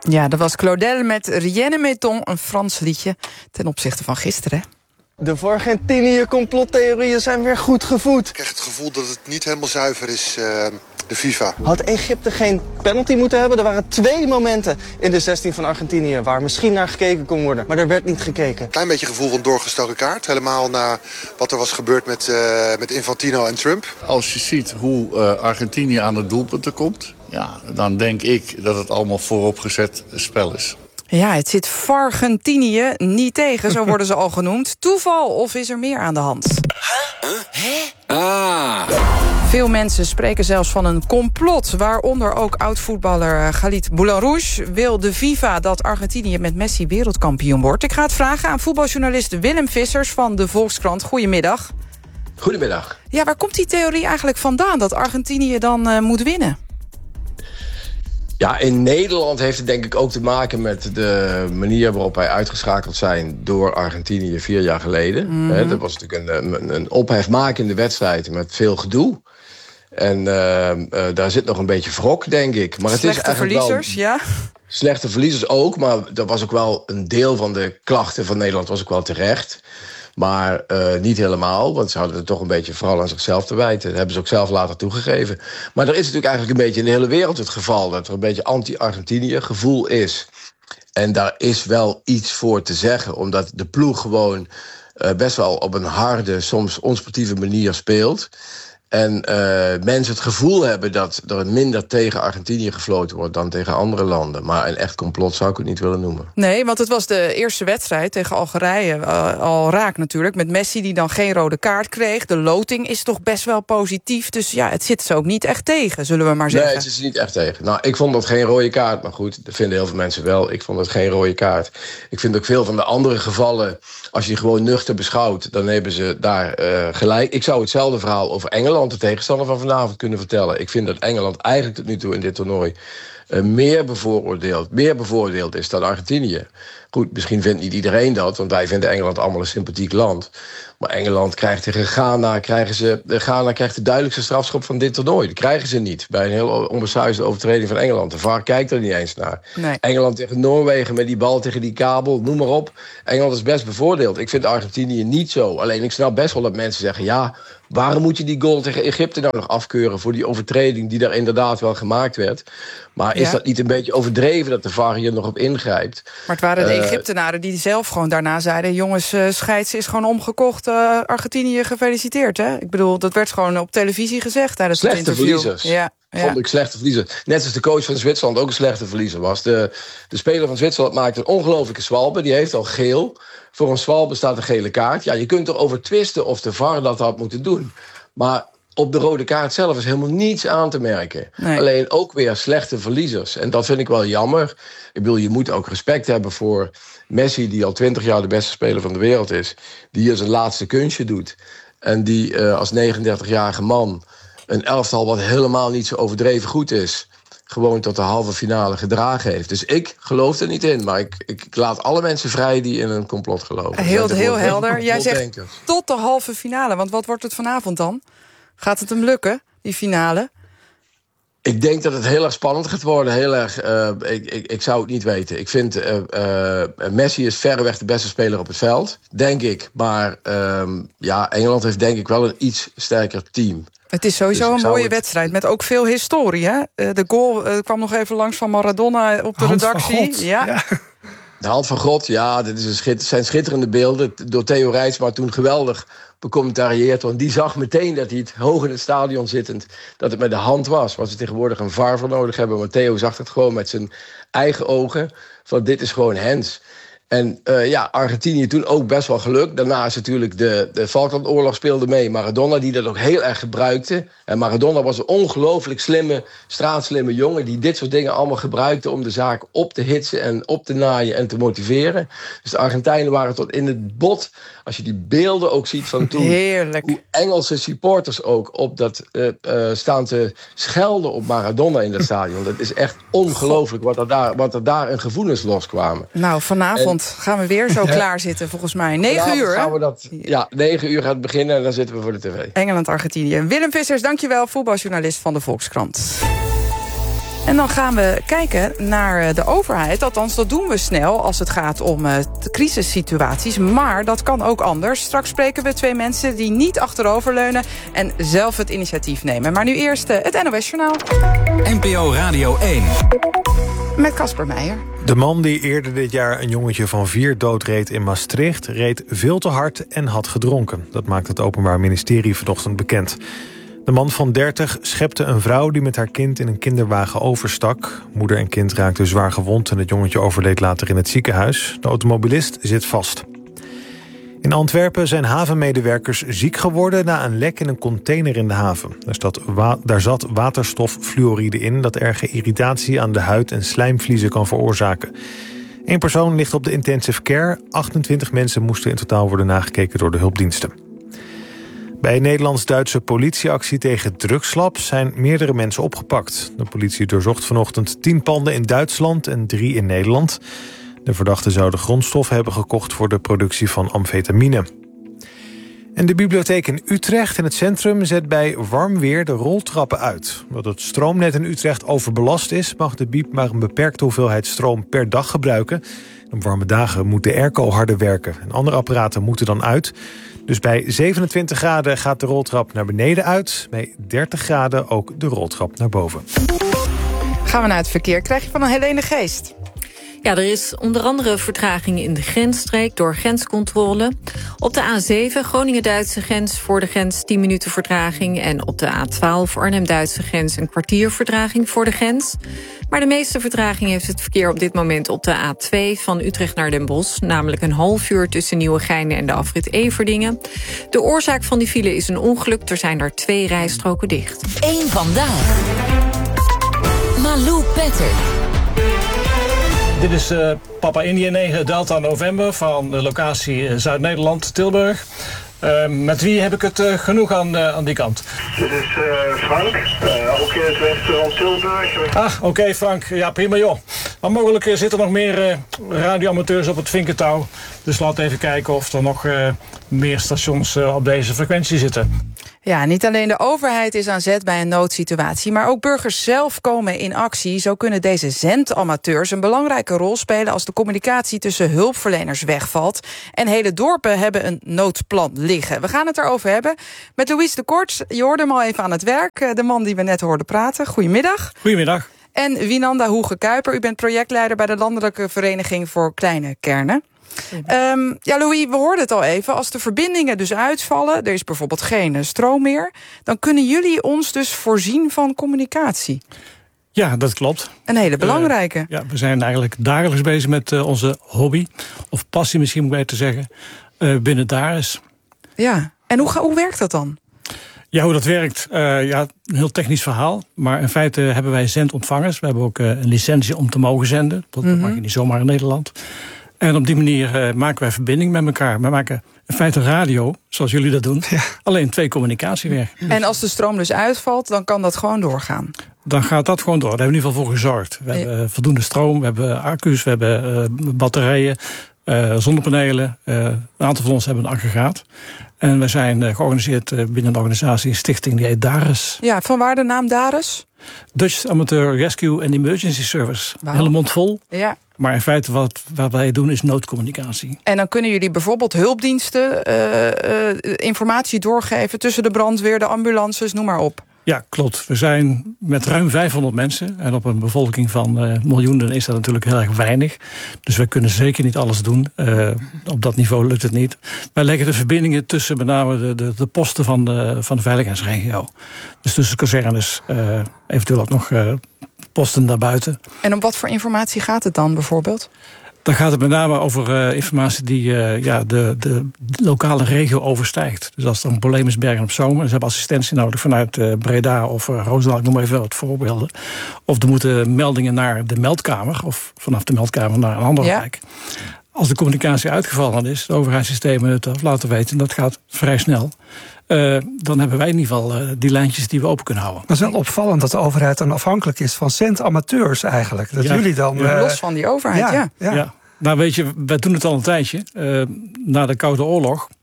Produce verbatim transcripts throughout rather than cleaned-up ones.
Ja, dat was Claudel met Rien ne Meton, een Frans liedje ten opzichte van gisteren. De voor Argentinië complottheorieën zijn weer goed gevoed. Ik krijg het gevoel dat het niet helemaal zuiver is, uh, de FIFA. Had Egypte geen penalty moeten hebben? Er waren twee momenten in de zestien van Argentinië waar misschien naar gekeken kon worden. Maar er werd niet gekeken. Klein beetje gevoel van doorgestoken kaart. Helemaal na wat er was gebeurd met, uh, met Infantino en Trump. Als je ziet hoe uh, Argentinië aan de doelpunten komt, ja, dan denk ik dat het allemaal vooropgezet spel is. Ja, het zit Vargentinië niet tegen, zo worden ze al genoemd. Toeval of is er meer aan de hand? Huh? Hè? Ah. Veel mensen spreken zelfs van een complot, waaronder ook oud-voetballer Khalid Boularrouche wil de FIFA dat Argentinië met Messi wereldkampioen wordt. Ik ga het vragen aan voetbaljournalist Willem Vissers van de Volkskrant. Goedemiddag. Goedemiddag. Ja, waar komt die theorie eigenlijk vandaan dat Argentinië dan uh, moet winnen? Ja, in Nederland heeft het denk ik ook te maken met de manier waarop wij uitgeschakeld zijn door Argentinië vier jaar geleden. Mm-hmm. Dat was natuurlijk een, een, een ophefmakende wedstrijd met veel gedoe. En uh, uh, daar zit nog een beetje wrok, denk ik. Maar slechte het is verliezers, wel, ja. Slechte verliezers ook, maar dat was ook wel een deel van de klachten van Nederland was ook wel terecht. Maar uh, niet helemaal, want ze hadden het toch een beetje vooral aan zichzelf te wijten. Dat hebben ze ook zelf later toegegeven. Maar er is natuurlijk eigenlijk een beetje in de hele wereld het geval dat er een beetje anti-Argentinië gevoel is. En daar is wel iets voor te zeggen, omdat de ploeg gewoon uh, best wel op een harde, soms onsportieve manier speelt. En uh, mensen het gevoel hebben dat er minder tegen Argentinië gefloten wordt dan tegen andere landen. Maar een echt complot zou ik het niet willen noemen. Nee, want het was de eerste wedstrijd tegen Algerije uh, al raak natuurlijk. Met Messi die dan geen rode kaart kreeg. De loting is toch best wel positief. Dus ja, het zit ze ook niet echt tegen, zullen we maar zeggen. Nee, het zit ze niet echt tegen. Nou, ik vond dat geen rode kaart. Maar goed, dat vinden heel veel mensen wel. Ik vond het geen rode kaart. Ik vind ook veel van de andere gevallen, als je die gewoon nuchter beschouwt, dan hebben ze daar uh, gelijk. Ik zou hetzelfde verhaal over Engeland, de tegenstander van vanavond, kunnen vertellen. Ik vind dat Engeland eigenlijk tot nu toe in dit toernooi uh, meer bevooroordeeld, meer bevooroordeeld is dan Argentinië. Goed, misschien vindt niet iedereen dat, want wij vinden Engeland allemaal een sympathiek land. Maar Engeland krijgt tegen Ghana, krijgen ze, Ghana krijgt de duidelijkste strafschop van dit toernooi. Die krijgen ze niet bij een heel onbesuisde overtreding van Engeland. De V A R kijkt er niet eens naar. Nee. Engeland tegen Noorwegen met die bal tegen die kabel, noem maar op. Engeland is best bevoordeeld. Ik vind Argentinië niet zo. Alleen ik snap best wel dat mensen zeggen, ja, waarom moet je die goal tegen Egypte nou nog afkeuren voor die overtreding die daar inderdaad wel gemaakt werd? Maar is Ja. dat niet een beetje overdreven dat de V A R hier nog op ingrijpt? Maar het waren de Uh, Egyptenaren die zelf gewoon daarna zeiden, jongens, uh, scheids is gewoon omgekocht. Uh, Argentinië gefeliciteerd, hè? Ik bedoel, dat werd gewoon op televisie gezegd tijdens het Slechte interview. verliezers. Ja, ja. Vond ik slechte verliezers. Net als de coach van Zwitserland ook een slechte verliezer was. De, de speler van Zwitserland maakte een ongelofelijke zwalbe. Die heeft al geel. Voor een zwalbe staat een gele kaart. Ja, je kunt erover twisten of de V A R dat had moeten doen. Maar op de rode kaart zelf is helemaal niets aan te merken. Nee. Alleen ook weer slechte verliezers. En dat vind ik wel jammer. Ik bedoel, je moet ook respect hebben voor Messi, die al twintig jaar de beste speler van de wereld is. Die hier zijn laatste kunstje doet. En die uh, als negenendertigjarige man een elftal wat helemaal niet zo overdreven goed is, gewoon tot de halve finale gedragen heeft. Dus ik geloof er niet in. Maar ik, ik laat alle mensen vrij die in een complot geloven. Heel, Dat heel wordt helder. Jij zegt complotdenkers. tot de halve finale. Want wat wordt het vanavond dan? Gaat het hem lukken, die finale? Ik denk dat het heel erg spannend gaat worden. Heel erg, uh, ik, ik, ik zou het niet weten. Ik vind uh, uh, Messi is verreweg de beste speler op het veld. Denk ik. Maar um, ja, Engeland heeft denk ik wel een iets sterker team. Het is sowieso Dus een mooie het... wedstrijd met ook veel historie. Hè? De goal uh, kwam nog even langs van Maradona op de Hand redactie. van God. Ja. Ja. De hand van God, ja, dit is een schit- zijn schitterende beelden. Door Theo Rijtsma toen geweldig becommentarieerd. Want die zag meteen dat hij het hoog in het stadion zittend, dat het met de hand was. Waar ze tegenwoordig een V A R voor nodig hebben. Maar Theo zag het gewoon met zijn eigen ogen. Van dit is gewoon hands. En uh, ja, Argentinië toen ook best wel geluk. Daarna is natuurlijk de, de Falklandoorlog speelde mee. Maradona die dat ook heel erg gebruikte. En Maradona was een ongelooflijk slimme, straatslimme jongen die dit soort dingen allemaal gebruikte om de zaak op te hitsen en op te naaien en te motiveren. Dus de Argentijnen waren tot in het bot. Als je die beelden ook ziet van toen. Heerlijk. Hoe Engelse supporters ook op dat uh, uh, staan te schelden op Maradona in dat stadion. Dat is echt ongelooflijk wat er daar, wat er daar in gevoelens loskwamen. Nou, vanavond en, gaan we weer zo ja. klaar zitten, volgens mij. Negen uur, hè? Gaan we dat, ja, negen uur gaat het beginnen en dan zitten we voor de tv. Engeland, Argentinië. Willem Vissers, dankjewel, voetbaljournalist van de Volkskrant. En dan gaan we kijken naar de overheid. Althans, dat doen we snel als het gaat om uh, crisissituaties. Maar dat kan ook anders. Straks spreken we twee mensen die niet achteroverleunen en zelf het initiatief nemen. Maar nu eerst uh, het N O S-journaal. N P O Radio één. Met Casper Meijer. De man die eerder dit jaar een jongetje van vier doodreed in Maastricht reed veel te hard en had gedronken. Dat maakt het Openbaar Ministerie vanochtend bekend. De man van dertig schepte een vrouw die met haar kind in een kinderwagen overstak. Moeder en kind raakten zwaar gewond en het jongetje overleed later in het ziekenhuis. De automobilist zit vast. In Antwerpen zijn havenmedewerkers ziek geworden na een lek in een container in de haven. Daar, zat wa- daar zat waterstoffluoride in dat erge irritatie aan de huid en slijmvliezen kan veroorzaken. Eén persoon ligt op de intensive care. achtentwintig mensen moesten in totaal worden nagekeken door de hulpdiensten. Bij een Nederlands-Duitse politieactie tegen drugslabs zijn meerdere mensen opgepakt. De politie doorzocht vanochtend tien panden in Duitsland en drie in Nederland. De verdachten zouden grondstoffen hebben gekocht voor de productie van amfetamine. En de bibliotheek in Utrecht in het centrum zet bij warm weer de roltrappen uit. Omdat het stroomnet in Utrecht overbelast is, mag de bieb maar een beperkte hoeveelheid stroom per dag gebruiken. Op warme dagen moet de airco harder werken en andere apparaten moeten dan uit. Dus bij zevenentwintig graden gaat de roltrap naar beneden uit. Bij dertig graden ook de roltrap naar boven. Gaan we naar het verkeer. Krijg je van een Helene Geest. Ja, er is onder andere vertraging in de grensstreek door grenscontrole. Op de A zeven Groningen-Duitse grens voor de grens tien minuten vertraging. En op de A twaalf Arnhem-Duitse grens een kwartier vertraging voor de grens. Maar de meeste vertraging heeft het verkeer op dit moment op de A twee van Utrecht naar Den Bosch. Namelijk een half uur tussen Nieuwegein en de afrit Everdingen. De oorzaak van die file is een ongeluk. Er zijn daar twee rijstroken dicht. Eén vandaag. Malou Petter. Dit is uh, Papa India negen Delta November van de locatie Zuid-Nederland, Tilburg. Uh, met wie heb ik het uh, genoeg aan, uh, aan die kant? Dit is uh, Frank, uh, ook in het restaurant Tilburg. Ah, oké okay, Frank. Ja, prima joh. Maar mogelijk uh, zitten er nog meer uh, radioamateurs op het Vinkentouw. Dus laat even kijken of er nog uh, meer stations uh, op deze frequentie zitten. Ja, niet alleen de overheid is aan zet bij een noodsituatie, maar ook burgers zelf komen in actie. Zo kunnen deze zendamateurs een belangrijke rol spelen als de communicatie tussen hulpverleners wegvalt. En hele dorpen hebben een noodplan liggen. We gaan het erover hebben met Louis de Kort. Je hoorde hem al even aan het werk, de man die we net hoorden praten. Goedemiddag. Goedemiddag. En Winanda Hoege-Kuiper, u bent projectleider bij de Landelijke Vereniging voor Kleine Kernen. Um, ja, Louis, we hoorden het al even. Als de verbindingen dus uitvallen, er is bijvoorbeeld geen uh, stroom meer, dan kunnen jullie ons dus voorzien van communicatie. Ja, dat klopt. Een hele belangrijke. Uh, ja, we zijn eigenlijk dagelijks bezig met uh, onze hobby, of passie misschien moet ik beter zeggen, uh, binnen Daris. Ja, en hoe, hoe werkt dat dan? Ja, hoe dat werkt, uh, ja, een heel technisch verhaal. Maar in feite hebben wij zendontvangers. We hebben ook uh, een licentie om te mogen zenden. Dat mm-hmm. mag je niet zomaar in Nederland. En op die manier uh, maken wij verbinding met elkaar. We maken in feite radio, zoals jullie dat doen. Ja. Alleen twee communicatieweg. En als de stroom dus uitvalt, dan kan dat gewoon doorgaan? Dan gaat dat gewoon door. Daar hebben we in ieder geval voor gezorgd. We ja. hebben uh, voldoende stroom, we hebben accu's, we hebben uh, batterijen, uh, zonnepanelen. Uh, een aantal van ons hebben een aggregaat. En we zijn uh, georganiseerd uh, binnen een organisatie, een stichting die heet Daris. Ja, vanwaar de naam Daris? Dutch Amateur Rescue and Emergency Service. Wow. Hele mond vol. Ja. Maar in feite wat, wat wij doen is noodcommunicatie. En dan kunnen jullie bijvoorbeeld hulpdiensten uh, uh, informatie doorgeven tussen de brandweer, de ambulances, noem maar op. Ja, klopt. We zijn met ruim vijfhonderd mensen. En op een bevolking van uh, miljoenen is dat natuurlijk heel erg weinig. Dus we kunnen zeker niet alles doen. Uh, op dat niveau lukt het niet. Wij leggen de verbindingen tussen met name de, de, de posten van de, van de veiligheidsregio. Dus tussen kazernes, uh, eventueel ook nog uh, posten daarbuiten. En om wat voor informatie gaat het dan bijvoorbeeld? Dan gaat het met name over uh, informatie die uh, ja, de, de lokale regio overstijgt. Dus als er een probleem is Bergen op Zoom, en ze hebben assistentie nodig vanuit uh, Breda of uh, Roosendaal, ik noem maar even wat voorbeelden. Of er moeten meldingen naar de meldkamer, of vanaf de meldkamer naar een andere ja. wijk. Als de communicatie uitgevallen is, de overheidssystemen het laten weten, dat gaat vrij snel. Uh, dan hebben wij in ieder geval uh, die lijntjes die we open kunnen houden. Het is wel opvallend dat de overheid dan afhankelijk is van zendamateurs eigenlijk. Dat ja. jullie dan... Ja. Uh, Los van die overheid, ja. ja. ja. ja. Nou weet je, wij doen het al een tijdje. Uh, na de Koude Oorlog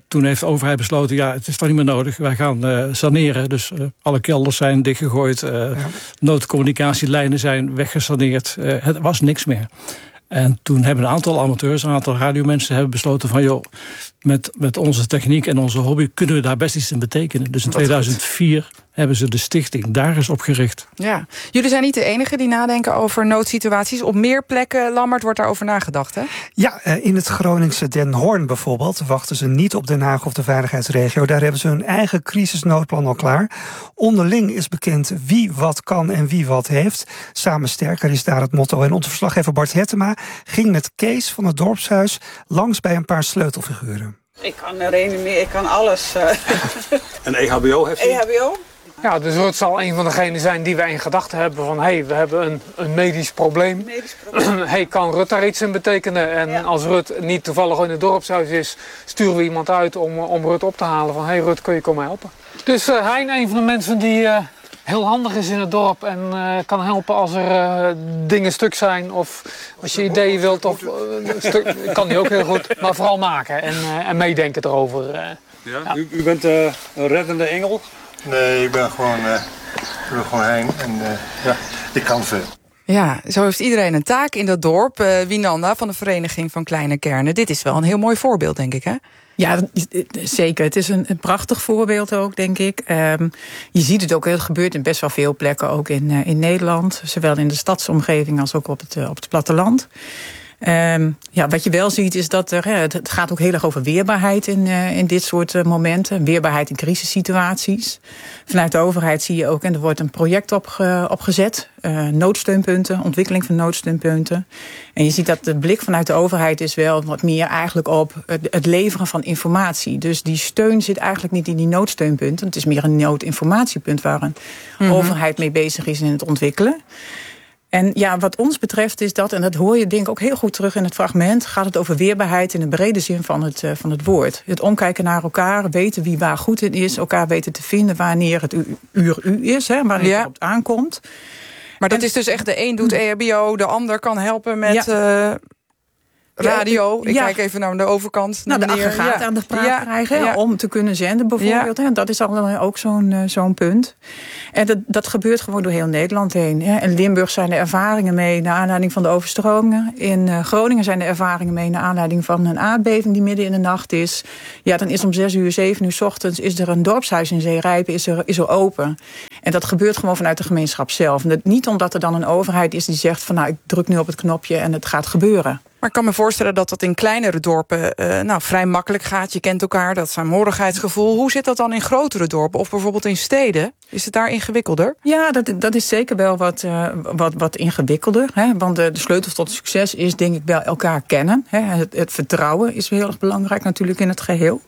toen heeft de overheid besloten, ja, het is toch niet meer nodig. Wij gaan uh, saneren. Dus uh, alle kelders zijn dichtgegooid. Uh, ja. Noodcommunicatielijnen zijn weggesaneerd. Uh, het was niks meer. En toen hebben een aantal amateurs, een aantal radiomensen hebben besloten van, joh, met, met onze techniek en onze hobby kunnen we daar best iets in betekenen. Dus in tweeduizend vier hebben ze de stichting daar eens opgericht. Ja, jullie zijn niet de enige die nadenken over noodsituaties. Op meer plekken, Lammert, wordt daarover nagedacht, hè? Ja, in het Groningse Den Hoorn bijvoorbeeld wachten ze niet op Den Haag of de veiligheidsregio. Daar hebben ze hun eigen crisisnoodplan al klaar. Onderling is bekend wie wat kan en wie wat heeft. Samen sterker is daar het motto. En onze verslaggever Bart Hettema ging met Kees van het dorpshuis langs bij een paar sleutelfiguren. Ik kan reanimeren, ik kan alles. Uh. Een E H B O heeft u? E H B O? Ja, dus Rut zal een van degenen zijn die wij in gedachten hebben van, hé, hey, we hebben een, een medisch probleem. Medisch probleem. hey, kan Rut daar iets in betekenen? En ja. als Rut niet toevallig in het dorpshuis is, sturen we iemand uit om, om Rut op te halen van, hé hey, Rut, kun je komen helpen? Dus uh, hij is een van de mensen die uh, heel handig is in het dorp en uh, kan helpen als er uh, dingen stuk zijn of als je ideeën wilt. Of, uh, stuk, kan hij ook heel goed, maar vooral maken en, uh, en meedenken erover. Uh, ja, ja. U, u bent uh, een reddende engel? Nee, ik ben gewoon, uh, ik ben gewoon heen en uh, ja, ik kan veel. Ja, zo heeft iedereen een taak in dat dorp. Uh, Winanda van de Vereniging van Kleine Kernen. Dit is wel een heel mooi voorbeeld, denk ik, hè? Ja, zeker. Het is een, een prachtig voorbeeld ook, denk ik. Um, je ziet het ook, het gebeurt in best wel veel plekken, ook in, uh, in Nederland. Zowel in de stadsomgeving als ook op het, uh, op het platteland. Um, ja, wat je wel ziet is dat er, het gaat ook heel erg over weerbaarheid in, uh, in dit soort uh, momenten. Weerbaarheid in crisissituaties. Vanuit de overheid zie je ook, en er wordt een project opge, opgezet. Uh, noodsteunpunten, ontwikkeling van noodsteunpunten. En je ziet dat de blik vanuit de overheid is wel wat meer eigenlijk op het, het leveren van informatie. Dus die steun zit eigenlijk niet in die noodsteunpunten. Het is meer een noodinformatiepunt waar een mm-hmm. overheid mee bezig is in het ontwikkelen. En ja, wat ons betreft is dat, en dat hoor je denk ik ook heel goed terug in het fragment, gaat het over weerbaarheid in de brede zin van het, uh, van het woord. Het omkijken naar elkaar, weten wie waar goed in is, elkaar weten te vinden wanneer het u, uur u is, hè, wanneer ja. het erop aankomt. Maar dat en, is dus echt de een doet E H B O, de ander kan helpen met ja. uh, radio. Ik ja. kijk even naar de overkant. Nou, de aggregaat ja. aan de praat ja. krijgen, ja. om te kunnen zenden bijvoorbeeld. Ja. Dat is al ook zo'n, uh, zo'n punt. En dat, dat gebeurt gewoon door heel Nederland heen. Hè. In Limburg zijn er ervaringen mee naar aanleiding van de overstromingen. In uh, Groningen zijn er ervaringen mee naar aanleiding van een aardbeving die midden in de nacht is. Ja, dan is om zes uur, zeven uur 's ochtends is er een dorpshuis in Zeerijpen, is er, is er open. En dat gebeurt gewoon vanuit de gemeenschap zelf. En dat, niet omdat er dan een overheid is die zegt van, nou, ik druk nu op het knopje en het gaat gebeuren. Maar ik kan me voorstellen dat dat in kleinere dorpen uh, nou, vrij makkelijk gaat. Je kent elkaar, dat saamhorigheidsgevoel. Hoe zit dat dan in grotere dorpen of bijvoorbeeld in steden? Is het daar ingewikkelder? Ja, dat, dat is zeker wel wat, uh, wat, wat ingewikkelder. Hè? Want de, de sleutel tot succes is denk ik wel elkaar kennen. Hè? Het, het vertrouwen is heel erg belangrijk natuurlijk in het geheel.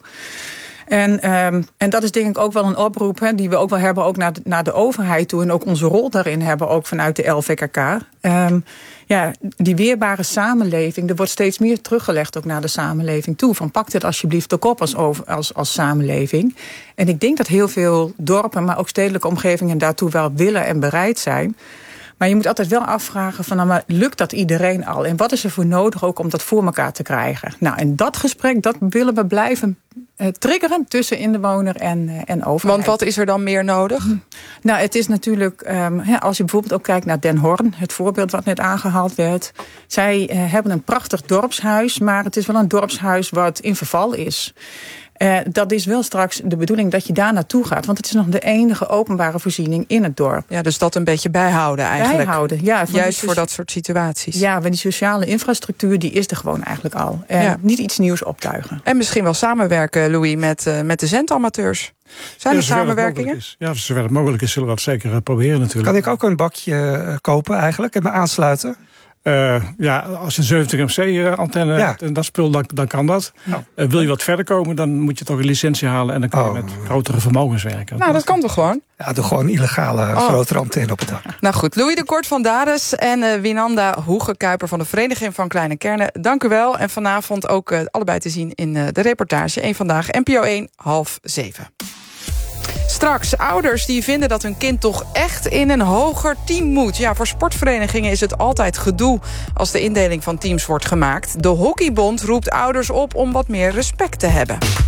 En, um, en dat is denk ik ook wel een oproep hè, die we ook wel hebben ook naar, de, naar de overheid toe. En ook onze rol daarin hebben, ook vanuit de L V K K. Um, ja, die weerbare samenleving, er wordt steeds meer teruggelegd ook naar de samenleving toe. Van pak dit alsjeblieft ook op als, als, als samenleving. En ik denk dat heel veel dorpen, maar ook stedelijke omgevingen daartoe wel willen en bereid zijn. Maar je moet altijd wel afvragen van, nou, maar lukt dat iedereen al? En wat is er voor nodig ook om dat voor elkaar te krijgen? Nou, en dat gesprek, dat willen we blijven uh, triggeren tussen inwoner en, uh, en overheid. Want wat is er dan meer nodig? Hm. Nou, het is natuurlijk, um, ja, als je bijvoorbeeld ook kijkt naar Den Hoorn, het voorbeeld wat net aangehaald werd. Zij uh, hebben een prachtig dorpshuis, maar het is wel een dorpshuis wat in verval is. Uh, dat is wel straks de bedoeling dat je daar naartoe gaat. Want het is nog de enige openbare voorziening in het dorp. Ja, dus dat een beetje bijhouden eigenlijk. Bijhouden, ja. Juist voor dat soort situaties. Ja, want die sociale infrastructuur die is er gewoon eigenlijk al. En ja. niet iets nieuws optuigen. En misschien wel samenwerken, Louis, met, uh, met de zendamateurs. Zijn er ja, samenwerkingen? Is. Ja, zover het mogelijk is zullen we dat zeker uh, proberen natuurlijk. Kan ik ook een bakje uh, kopen eigenlijk en me aansluiten? Uh, ja, als je een zeventig M C antenne ja. hebt en dat spul, dan, dan kan dat. Ja. Uh, wil je wat verder komen, dan moet je toch een licentie halen en dan kan je oh. met grotere vermogens werken. Nou, dat kan toch gewoon? Ja, doe gewoon een illegale oh. grotere antenne op het dak. Nou goed, Louis de Kort van Dades en uh, Winanda Hoegekuiper van de Vereniging van Kleine Kernen. Dank u wel. En vanavond ook uh, allebei te zien in uh, de reportage één Vandaag, N P O één, half zeven. Straks, ouders die vinden dat hun kind toch echt in een hoger team moet. Ja, voor sportverenigingen is het altijd gedoe als de indeling van teams wordt gemaakt. De Hockeybond roept ouders op om wat meer respect te hebben.